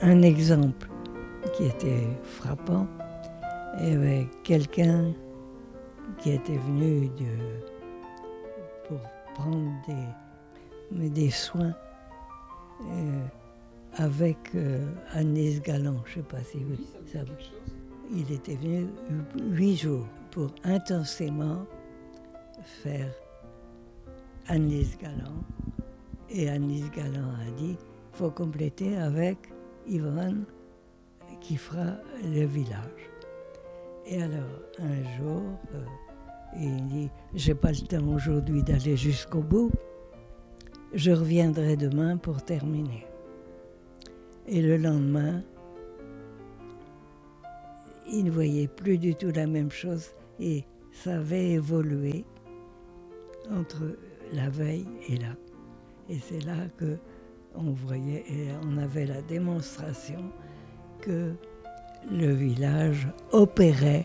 un exemple qui était frappant. Il y avait quelqu'un qui était venu pour prendre des soins avec Agnès Galland. Je ne sais pas si vous savez. Il était venu 8 jours pour intensément faire Agnès Galland. Et Agnès Galland a dit il faut compléter avec Yvonne qui fera le village. Et alors, un jour, il dit j'ai pas le temps aujourd'hui d'aller jusqu'au bout, je reviendrai demain pour terminer. Et le lendemain, il ne voyait plus du tout la même chose et ça avait évolué entre la veille et là. Et c'est là que on voyait et on avait la démonstration que le village opérait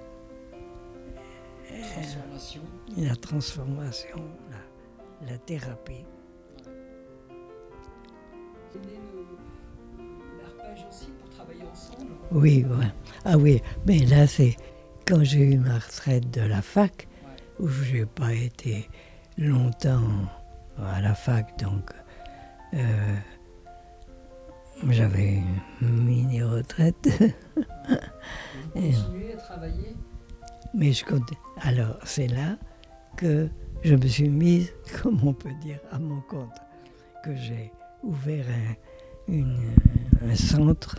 la transformation, la thérapie. Vous venez l'arpège aussi pour travailler ensemble ? Oui, ouais. Ah oui, mais là c'est quand j'ai eu ma retraite de la fac, où je n'ai pas été longtemps à la fac, donc j'avais une mini-retraite. Vous continuez à travailler ? Mais alors c'est là que je me suis mise, comme on peut dire, à mon compte, que j'ai ouvert un centre,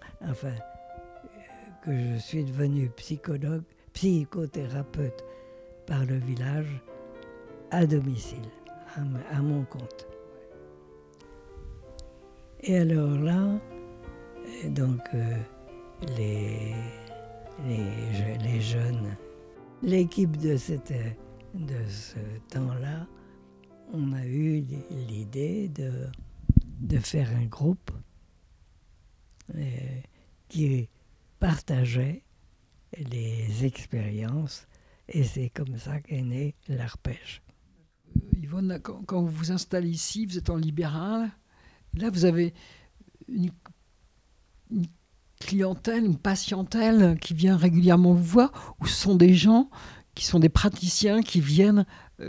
que je suis devenue psychothérapeute par le village, à domicile, à mon compte. Et alors là, donc les jeunes, l'équipe de ce temps-là, on a eu l'idée de faire un groupe qui partageait les expériences et c'est comme ça qu'est né l'arpège. Yvonne, quand vous vous installez ici, vous êtes en libéral. Là, vous avez une clientèle, une patientèle qui vient régulièrement vous voir, ou ce sont des gens qui sont des praticiens qui viennent...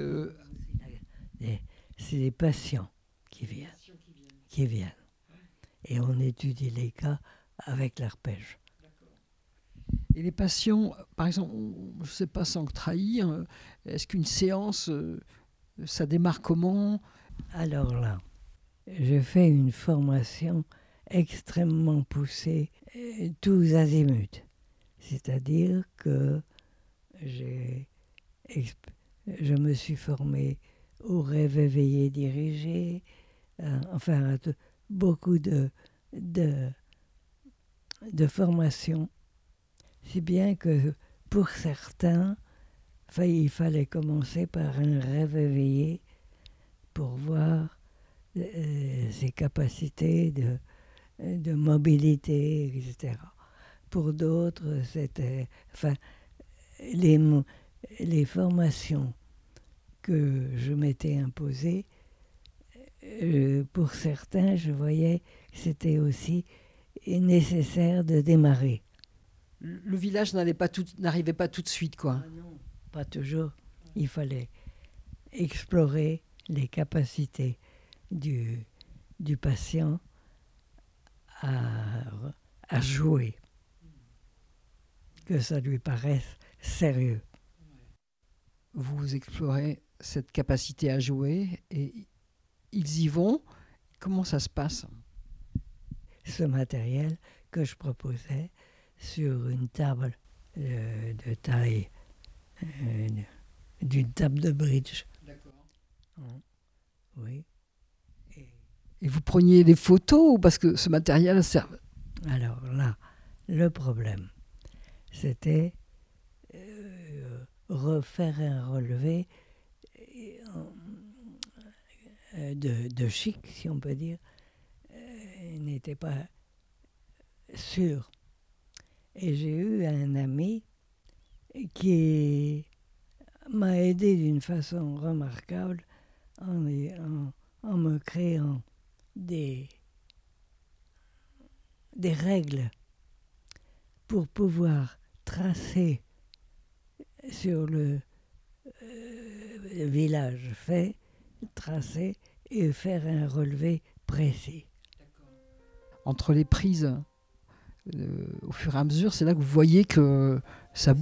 C'est des patients qui viennent. Et on étudie les cas avec l'arpège. Et les patients, par exemple, je ne sais pas sans trahir, est-ce qu'une séance, ça démarre comment ? Alors là, j'ai fait une formation extrêmement poussée, tous azimuts. C'est-à-dire que je me suis formé au rêve éveillé dirigé, beaucoup de formations. Si bien que pour certains, il fallait commencer par un rêve éveillé pour voir ses capacités de mobilité, etc. Pour d'autres, c'était... les formations que je m'étais imposées, pour certains, je voyais que c'était aussi nécessaire de démarrer. Le village n'arrivait pas tout de suite, quoi. Ah non, pas toujours. Il fallait explorer les capacités du patient à jouer, que ça lui paraisse sérieux. Vous explorez cette capacité à jouer et ils y vont. Comment ça se passe ? Ce matériel que je proposais sur une table de taille d'une table de bridge. D'accord. Oui. Et vous preniez des photos parce que ce matériel sert. Alors là, le problème, c'était refaire un relevé de chic, si on peut dire, n'était pas sûr. Et j'ai eu un ami qui m'a aidé d'une façon remarquable en me créant des des règles pour pouvoir tracer sur le village fait, tracer et faire un relevé précis. Entre les prises, au fur et à mesure, c'est là que vous voyez que ça...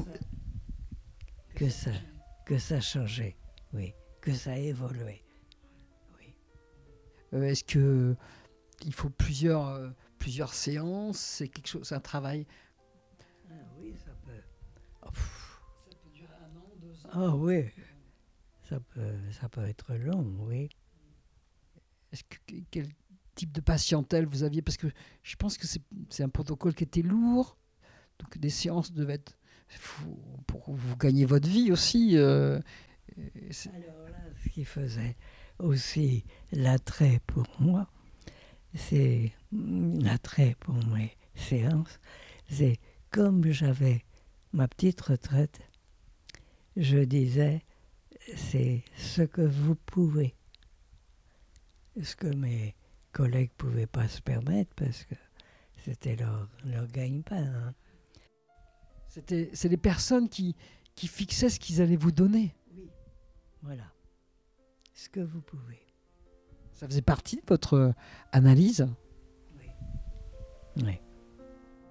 Que ça changeait, oui, que ça évoluait. Oui. Est-ce que il faut plusieurs séances? C'est quelque chose, c'est un travail. Ah oui, ça peut. Oh, Ça peut durer 1 an, 2 ans. ah oui, ça peut être long, oui. Quel type de patientèle vous aviez? Parce que je pense que c'est un protocole qui était lourd, donc des séances devaient être pour vous gagner votre vie aussi. Alors là, ce qui faisait aussi l'attrait pour moi, c'est l'attrait pour mes séances, c'est comme j'avais ma petite retraite, je disais, c'est ce que vous pouvez. Ce que mes collègues ne pouvaient pas se permettre parce que c'était leur gagne-pain. Hein. C'est les personnes qui fixaient ce qu'ils allaient vous donner. Oui. Voilà. Ce que vous pouvez. Ça faisait partie de votre analyse? Oui. Oui.